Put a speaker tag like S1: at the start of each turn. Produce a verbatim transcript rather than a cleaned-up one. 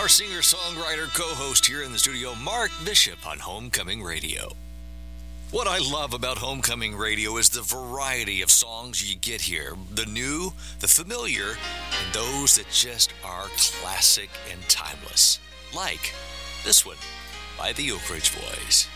S1: our singer-songwriter co-host here in the studio, Mark Bishop on Homecoming Radio. What I love about Homecoming Radio is the variety of songs you get here. The new, the familiar, and those that just are classic and timeless. Like this one by the Oak Ridge Boys.